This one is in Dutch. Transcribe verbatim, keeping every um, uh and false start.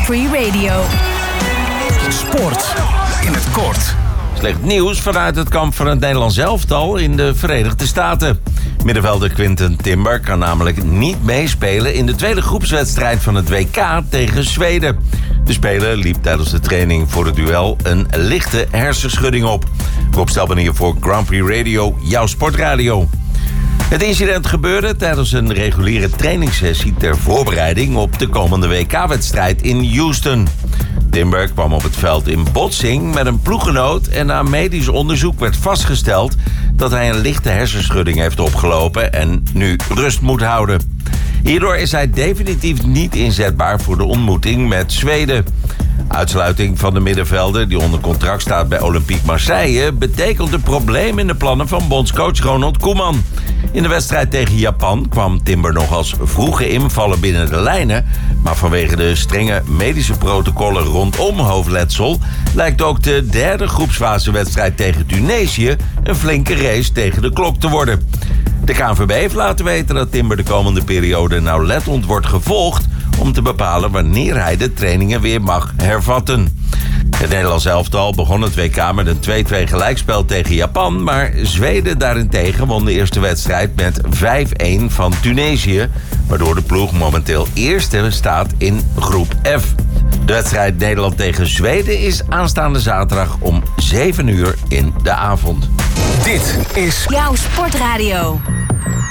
Prix Radio. Sport in het kort. Slecht nieuws vanuit het kamp van het Nederlands elftal in de Verenigde Staten. Middenvelder Quinten Timber kan namelijk niet meespelen in de tweede groepswedstrijd van het W K tegen Zweden. De speler liep tijdens de training voor het duel een lichte hersenschudding op. Rob Stelman hier voor Grand Prix Radio, jouw sportradio. Het incident gebeurde tijdens een reguliere trainingssessie ter voorbereiding op de komende W K-wedstrijd in Houston. Timber kwam op het veld in botsing met een ploeggenoot en na medisch onderzoek werd vastgesteld dat hij een lichte hersenschudding heeft opgelopen en nu rust moet houden. Hierdoor is hij definitief niet inzetbaar voor de ontmoeting met Zweden. Uitsluiting van de middenvelder die onder contract staat bij Olympique Marseille betekent een probleem in de plannen van bondscoach Ronald Koeman. In de wedstrijd tegen Japan kwam Timber nog als vroege invaller binnen de lijnen, maar vanwege de strenge medische protocollen rondom hoofdletsel lijkt ook de derde groepsfasewedstrijd tegen Tunesië een flinke race tegen de klok te worden. De K N V B heeft laten weten dat Timber de komende periode nauwlettend wordt gevolgd om te bepalen wanneer hij de trainingen weer mag hervatten. Het Nederlands elftal begon het W K met een twee-twee gelijkspel tegen Japan, maar Zweden daarentegen won de eerste wedstrijd met vijf-een van Tunesië, waardoor de ploeg momenteel eerste staat in groep F. De wedstrijd Nederland tegen Zweden is aanstaande zaterdag om zeven uur in de avond. Dit is Jouw sportradio.